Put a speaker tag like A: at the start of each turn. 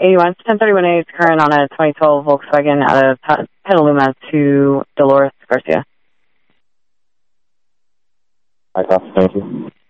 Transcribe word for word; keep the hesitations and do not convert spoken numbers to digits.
A: eighty-one, ten thirty-one A is current on a twenty twelve Volkswagen out of Petaluma to Dolores Garcia.
B: I copy. Thank you.